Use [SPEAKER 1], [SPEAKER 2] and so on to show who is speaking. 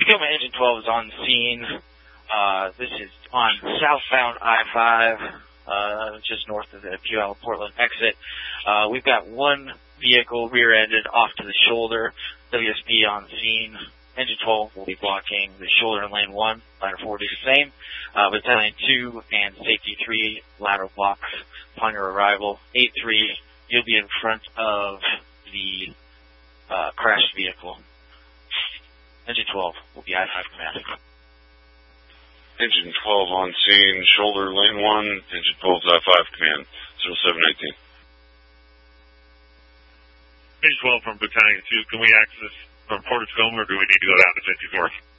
[SPEAKER 1] Tacoma Engine 12 is on the scene. This is on southbound I-5, just north of the Puyallup-Portland exit. We've got one vehicle rear-ended off to the shoulder. WSB on the scene. Engine 12 will be blocking the shoulder in lane 1. Ladder 4 do the same. Battalion 2 and Safety 3 lateral blocks upon your arrival. 8-3, you'll be in front of the crashed vehicle. Engine 12 will be I-5 command.
[SPEAKER 2] Engine 12 on scene, shoulder lane 1, Engine 12's I-5 command, 0719.
[SPEAKER 3] Engine 12 from Battalion 2, can we access from Port of Tacoma, or do we need to go down to 54th?